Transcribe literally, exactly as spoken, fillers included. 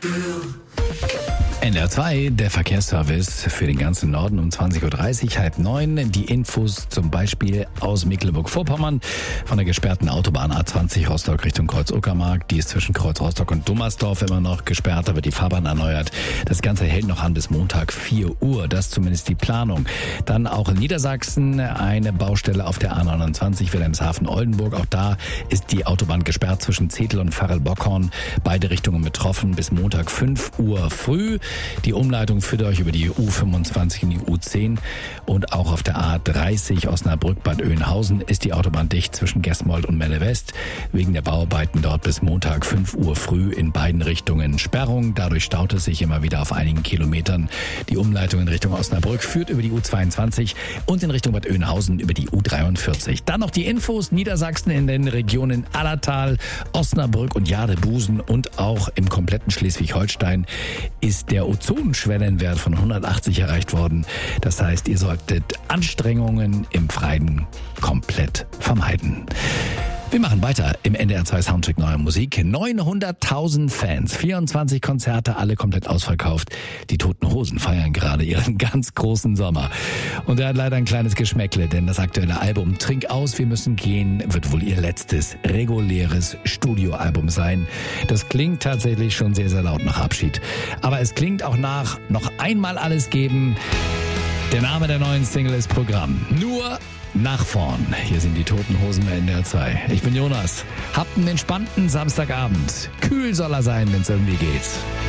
N D R zwei, der Verkehrsservice für den ganzen Norden um zwanzig Uhr dreißig, halb neun. Die Infos zum Beispiel aus Mecklenburg-Vorpommern von der gesperrten Autobahn A zwanzig Rostock Richtung Kreuz-Uckermark. Die ist zwischen Kreuz-Rostock und Dummersdorf immer noch gesperrt, da wird die Fahrbahn erneuert. Das Ganze hält noch an bis Montag vier Uhr, das ist zumindest die Planung. Dann auch in Niedersachsen eine Baustelle auf der A neunundzwanzig Wilhelmshaven-Oldenburg. Auch da ist die Autobahn gesperrt zwischen Zetel und Varel-Bockhorn. Beide Richtungen betroffen bis Montag fünf Uhr früh. Die Umleitung führt euch über die U fünfundzwanzig in die U zehn und auch auf der A dreißig Osnabrück-Bad Oeynhausen ist die Autobahn dicht zwischen Gesmold und Melle West. Wegen der Bauarbeiten dort bis Montag fünf Uhr früh in beiden Richtungen Sperrung. Dadurch staut es sich immer wieder auf einigen Kilometern. Die Umleitung in Richtung Osnabrück führt über die U zweiundzwanzig und in Richtung Bad Oeynhausen über die U dreiundvierzig. Dann noch die Infos: Niedersachsen in den Regionen Allertal, Osnabrück und Jadebusen und auch im kompletten Schleswig-Holstein ist der Ozonschwellenwert von hundertachtzig erreicht worden. Das heißt, ihr solltet Anstrengungen im Freien komplett vermeiden. Wir machen weiter im N D R zwei Soundcheck Neue Musik. neunhunderttausend Fans, vierundzwanzig Konzerte, alle komplett ausverkauft. Die Toten Hosen feiern gerade ihren ganz großen Sommer. Und er hat leider ein kleines Geschmäckle, denn das aktuelle Album Trink aus, wir müssen gehen wird wohl ihr letztes reguläres Studioalbum sein. Das klingt tatsächlich schon sehr, sehr laut nach Abschied. Aber es klingt auch nach noch einmal alles geben. Der Name der neuen Single ist Programm. Nur nach vorn. Hier sind die Toten Hosen bei N D R zwei. Ich bin Jonas. Habt einen entspannten Samstagabend. Kühl soll er sein, wenn es irgendwie geht.